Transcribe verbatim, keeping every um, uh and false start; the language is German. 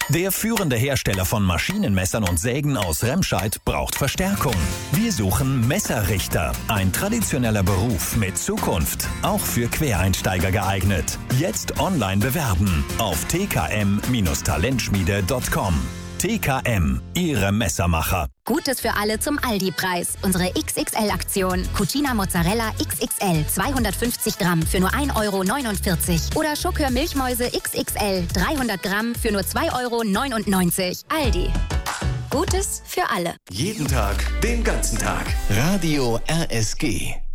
Der führende Hersteller von Maschinenmessern und Sägen aus Remscheid braucht Verstärkung. Wir suchen Messerrichter. Ein traditioneller Beruf mit Zukunft. Auch für Quereinsteiger geeignet. Jetzt online bewerben auf t k m Talentschmiede punkt com. T K M, Ihre Messermacher. Gutes für alle zum Aldi-Preis. Unsere X X L-Aktion. Cucina Mozzarella X X L, zweihundertfünfzig Gramm für nur ein Euro neunundvierzig. Oder Schokör Milchmäuse X X L, dreihundert Gramm für nur zwei Euro neunundneunzig. Aldi. Gutes für alle. Jeden Tag, den ganzen Tag. Radio R S G.